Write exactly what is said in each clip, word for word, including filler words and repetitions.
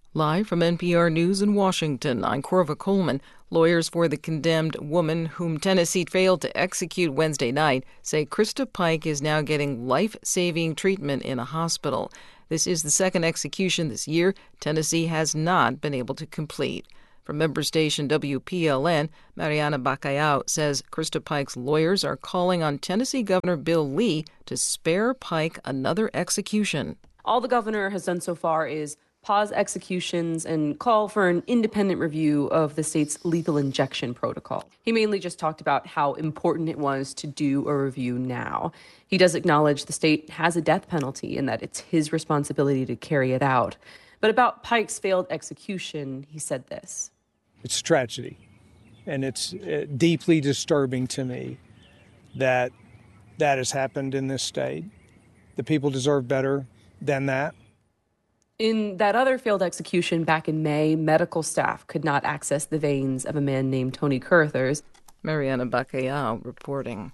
Live from N P R News in Washington, I'm Corva Coleman. Lawyers for the condemned woman whom Tennessee failed to execute Wednesday night say Krista Pike is now getting life-saving treatment in a hospital. This is the second execution this year Tennessee has not been able to complete. From member station W P L N, Mariana Bacallao says Krista Pike's lawyers are calling on Tennessee Governor Bill Lee to spare Pike another execution. All the governor has done so far is pause executions and call for an independent review of the state's lethal injection protocol. He mainly just talked about how important it was to do a review now. He does acknowledge the state has a death penalty and that it's his responsibility to carry it out. But about Pike's failed execution, he said this. It's a tragedy, and it's uh, deeply disturbing to me that that has happened in this state. The people deserve better than that. In that other failed execution back in May, medical staff could not access the veins of a man named Tony Curthers. Mariana Bacallao reporting.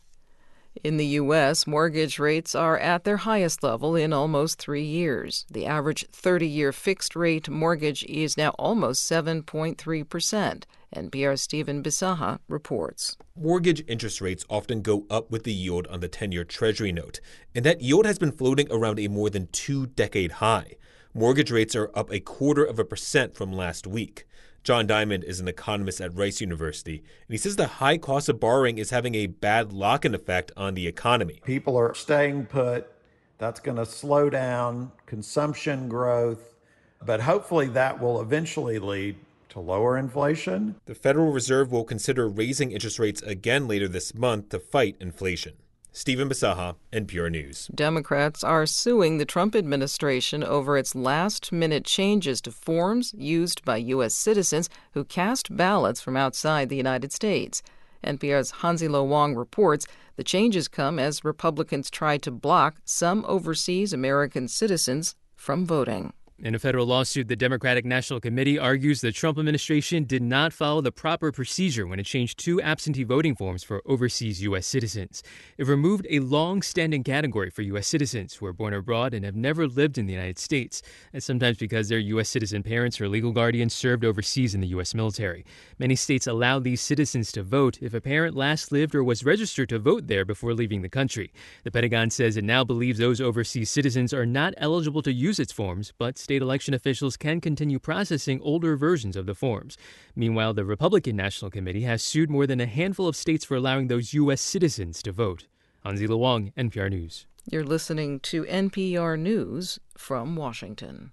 In the U S, mortgage rates are at their highest level in almost three years. The average thirty-year fixed-rate mortgage is now almost seven point three percent. N P R's Stephen Bisaha reports. Mortgage interest rates often go up with the yield on the ten-year Treasury note, and that yield has been floating around a more than two-decade high. Mortgage rates are up a quarter of a percent from last week. John Diamond is an economist at Rice University, and he says the high cost of borrowing is having a bad lock-in effect on the economy. People are staying put. That's going to slow down consumption growth, but hopefully that will eventually lead to lower inflation. The Federal Reserve will consider raising interest rates again later this month to fight inflation. Stephen Bisaha, N P R News. Democrats are suing the Trump administration over its last-minute changes to forms used by U S citizens who cast ballots from outside the United States. N P R's Hansi Lo Wang reports the changes come as Republicans try to block some overseas American citizens from voting. In a federal lawsuit, the Democratic National Committee argues the Trump administration did not follow the proper procedure when it changed two absentee voting forms for overseas U S citizens. It removed a long-standing category for U S citizens who are born abroad and have never lived in the United States, and sometimes because their U S citizen parents or legal guardians served overseas in the U S military. Many states allow these citizens to vote if a parent last lived or was registered to vote there before leaving the country. The Pentagon says it now believes those overseas citizens are not eligible to use its forms, but state election officials can continue processing older versions of the forms. Meanwhile, the Republican National Committee has sued more than a handful of states for allowing those U S citizens to vote. Hansi Lo Wang, N P R News. You're listening to N P R News from Washington.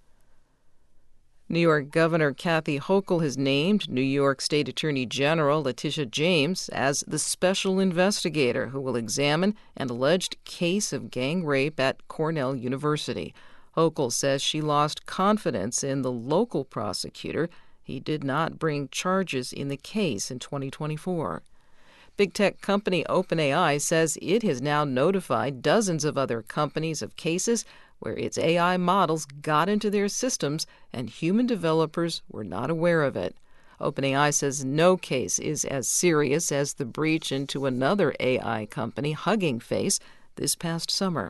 New York Governor Kathy Hochul has named New York State Attorney General Letitia James as the special investigator who will examine an alleged case of gang rape at Cornell University. Hochul says she lost confidence in the local prosecutor. He did not bring charges in the case in twenty twenty-four. Big tech company OpenAI says it has now notified dozens of other companies of cases where its A I models got into their systems and human developers were not aware of it. OpenAI says no case is as serious as the breach into another A I company, Hugging Face, this past summer.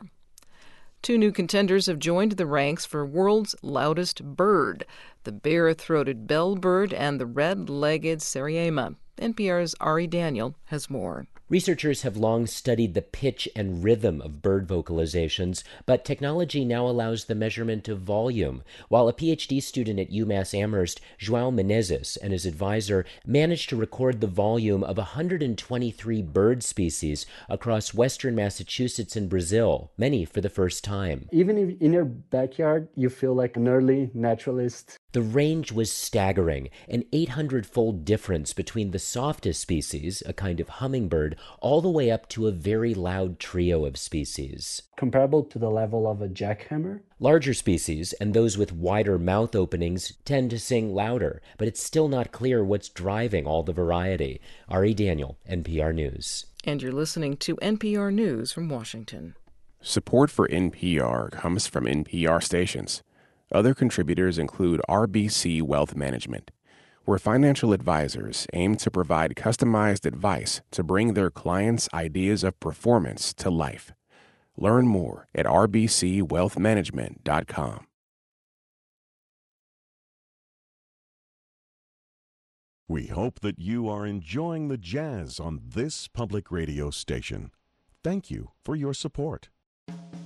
Two new contenders have joined the ranks for world's loudest bird, the bare-throated bellbird and the red-legged Sariema. N P R's Ari Daniel has more. Researchers have long studied the pitch and rhythm of bird vocalizations, but technology now allows the measurement of volume. While a P H D student at UMass Amherst, João Menezes, and his advisor managed to record the volume of one hundred twenty-three bird species across western Massachusetts and Brazil, many for the first time. Even if in your backyard, you feel like an early naturalist. The range was staggering, an eight hundred-fold difference between the softest species, a kind of hummingbird, all the way up to a very loud trio of species. Comparable to the level of a jackhammer? Larger species, and those with wider mouth openings, tend to sing louder, but it's still not clear what's driving all the variety. Ari Daniel, N P R News. And you're listening to N P R News from Washington. Support for N P R comes from N P R stations. Other contributors include R B C Wealth Management, where financial advisors aim to provide customized advice to bring their clients' ideas of performance to life. Learn more at r b c wealth management dot com. We hope that you are enjoying the jazz on this public radio station. Thank you for your support.